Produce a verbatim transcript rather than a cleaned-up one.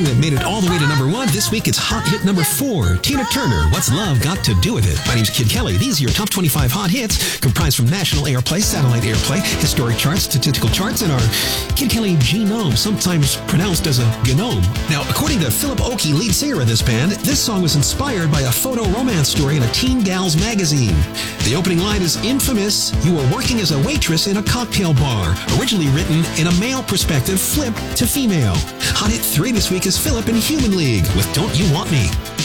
song that made it all the way to number one. This week, it's hot hit number four. Tina Turner, What's Love Got to Do With It? My name's Kid Kelly. These are your top twenty-five hot hits, comprised from national airplay, satellite airplay, historic charts, statistical charts, and our Kid Kelly genome, sometimes pronounced as a gnome. Now, according to Philip Oakey, lead singer of this band, this song was inspired by a photo romance story in a Teen Gals magazine. The opening line is infamous. You were working as a waitress in a cocktail bar. Originally written in a male perspective, flip to female. Hot hit three this week is Philip in Human League with Don't You Want Me.